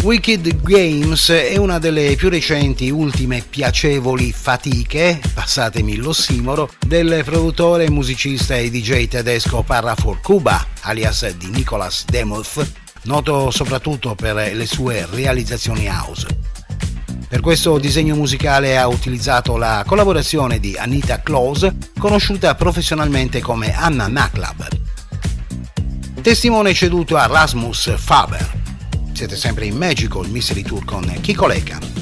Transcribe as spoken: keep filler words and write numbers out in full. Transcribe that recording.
Wicked Games è una delle più recenti ultime piacevoli fatiche, passatemi l'ossimoro, del produttore, musicista e D J tedesco Parra for Cuba, alias di Nicolas Demuth, noto soprattutto per le sue realizzazioni house. Per questo disegno musicale ha utilizzato la collaborazione di Anita Close, conosciuta professionalmente come Anna Naklab. Testimone ceduto a Rasmus Faber. Siete sempre in Magical Mystery Tour con Kiko Lecca.